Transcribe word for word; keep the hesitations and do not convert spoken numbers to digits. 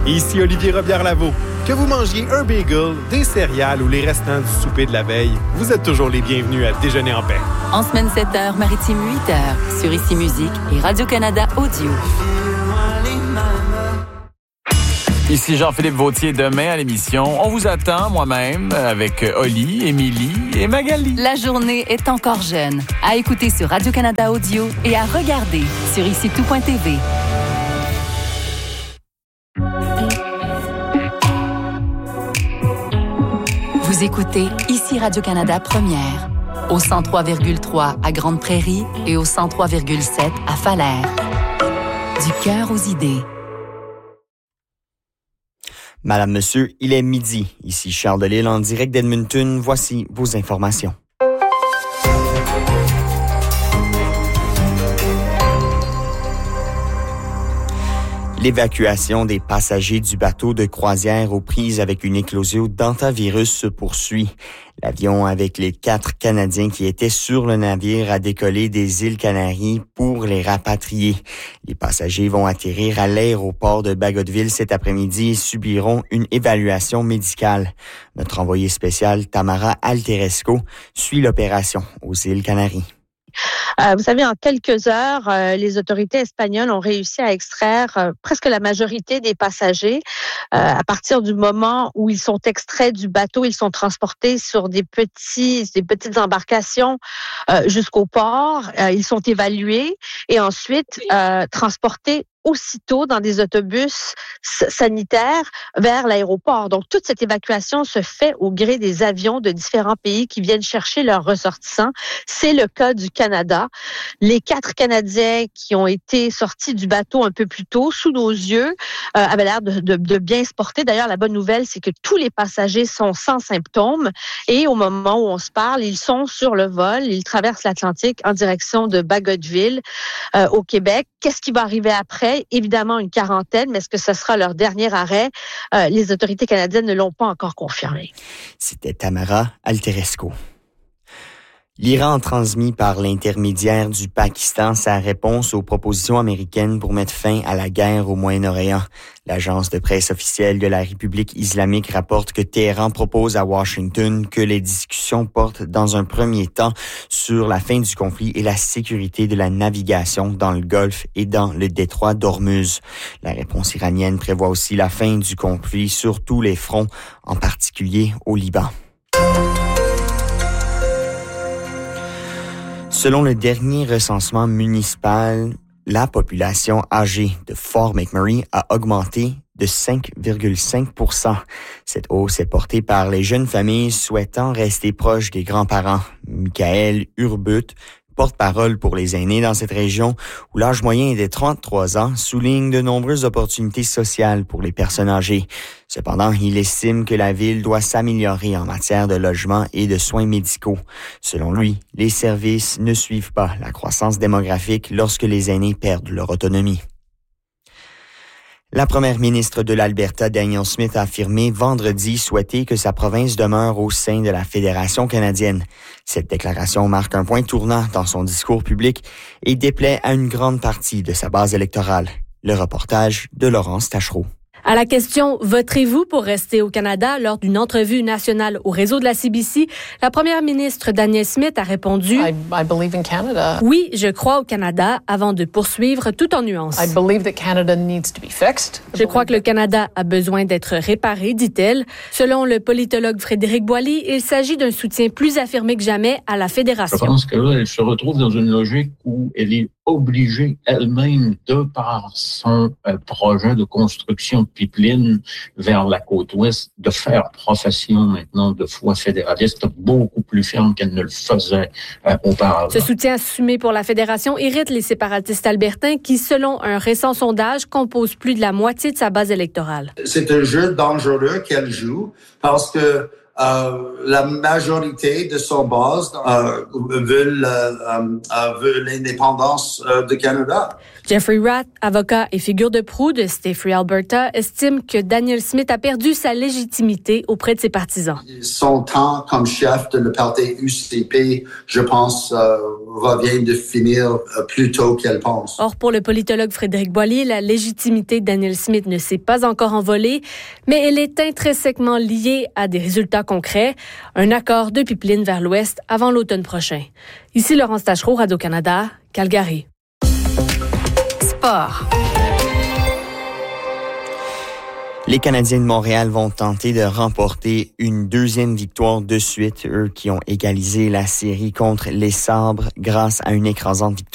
Ici Olivier Robillard-Lavaux. Que vous mangiez un bagel, des céréales ou les restants du souper de la veille, vous êtes toujours les bienvenus à Déjeuner en paix. En semaine sept heures, Maritime huit heures, sur Ici Musique et Radio-Canada Audio. Ici Jean-Philippe Vautier, demain à l'émission. On vous attend, moi-même, avec Oli, Émilie et Magali. La journée est encore jeune. À écouter sur Radio-Canada Audio et à regarder sur ici tout point t v. Vous écoutez Ici Radio-Canada Première, au cent trois virgule trois à Grande Prairie et au cent trois virgule sept à Falaire. Du cœur aux idées. Madame, Monsieur, il est midi. Ici Charles Delisle en direct d'Edmonton. Voici vos informations. L'évacuation des passagers du bateau de croisière aux prises avec une éclosion d'hantavirus se poursuit. L'avion avec les quatre Canadiens qui étaient sur le navire a décollé des îles Canaries pour les rapatrier. Les passagers vont atterrir à l'aéroport de Bagotville cet après-midi et subiront une évaluation médicale. Notre envoyé spécial Tamara Alteresco suit l'opération aux îles Canaries. Euh, vous savez, en quelques heures, euh, les autorités espagnoles ont réussi à extraire euh, presque la majorité des passagers. Euh, à partir du moment où ils sont extraits du bateau, ils sont transportés sur des petits, des petites embarcations euh, jusqu'au port. Euh, ils sont évalués et ensuite euh, transportés aussitôt dans des autobus sanitaires vers l'aéroport. Donc, toute cette évacuation se fait au gré des avions de différents pays qui viennent chercher leurs ressortissants. C'est le cas du Canada. Les quatre Canadiens qui ont été sortis du bateau un peu plus tôt, sous nos yeux, euh, avaient l'air de, de, de bien se porter. D'ailleurs, la bonne nouvelle, c'est que tous les passagers sont sans symptômes et au moment où on se parle, ils sont sur le vol. Ils traversent l'Atlantique en direction de Bagotville, euh, au Québec. Qu'est-ce qui va arriver après? Évidemment, une quarantaine, mais est-ce que ce sera leur dernier arrêt? Euh, les autorités canadiennes ne l'ont pas encore confirmé. C'était Tamara Alteresco. L'Iran a transmis par l'intermédiaire du Pakistan sa réponse aux propositions américaines pour mettre fin à la guerre au Moyen-Orient. L'agence de presse officielle de la République islamique rapporte que Téhéran propose à Washington que les discussions portent dans un premier temps sur la fin du conflit et la sécurité de la navigation dans le Golfe et dans le détroit d'Ormuz. La réponse iranienne prévoit aussi la fin du conflit sur tous les fronts, en particulier au Liban. Selon le dernier recensement municipal, la population âgée de Fort McMurray a augmenté de cinq virgule cinq pour cent. Cette hausse est portée par les jeunes familles souhaitant rester proches des grands-parents. Michael Urbut, porte-parole pour les aînés dans cette région, où l'âge moyen est de trente-trois ans, souligne de nombreuses opportunités sociales pour les personnes âgées. Cependant, il estime que la ville doit s'améliorer en matière de logement et de soins médicaux. Selon lui, les services ne suivent pas la croissance démographique lorsque les aînés perdent leur autonomie. La première ministre de l'Alberta, Danielle Smith, a affirmé vendredi souhaiter que sa province demeure au sein de la Fédération canadienne. Cette déclaration marque un point tournant dans son discours public et déplaît à une grande partie de sa base électorale. Le reportage de Laurence Tachereau. À la question « Voterez-vous pour rester au Canada » lors d'une entrevue nationale au réseau de la C B C, la première ministre Danielle Smith a répondu I, I believe in Canada. « Oui, je crois au Canada » avant de poursuivre tout en nuances. I believe that Canada needs to be fixed. Je crois que le Canada a besoin d'être réparé, dit-elle. Selon le politologue Frédéric Boily, il s'agit d'un soutien plus affirmé que jamais à la Fédération. Je pense que là, elle se retrouve dans une logique où elle est obligée elle-même, de par son euh, projet de construction de pipeline vers la côte ouest, de faire profession maintenant de foi fédéraliste beaucoup plus ferme qu'elle ne le faisait euh, auparavant. Ce soutien assumé pour la Fédération irrite les séparatistes albertains qui, selon un récent sondage, composent plus de la moitié de sa base électorale. C'est un jeu dangereux qu'elle joue parce que Euh, la majorité de son base euh, veulent, euh, euh, veulent l'indépendance euh, du Canada. Jeffrey Rath, avocat et figure de proue de Stay Free Alberta, estime que Danielle Smith a perdu sa légitimité auprès de ses partisans. Son temps comme chef de le parti U C P, je pense, euh, revient de finir euh, plus tôt qu'elle pense. Or, pour le politologue Frédéric Boilly, la légitimité de Danielle Smith ne s'est pas encore envolée, mais elle est intrinsèquement liée à des résultats concrets, un accord de pipeline vers l'ouest avant l'automne prochain. Ici Laurence Tachereau, Radio-Canada, Calgary. Sport. Les Canadiens de Montréal vont tenter de remporter une deuxième victoire de suite, eux qui ont égalisé la série contre les Sabres grâce à une écrasante victoire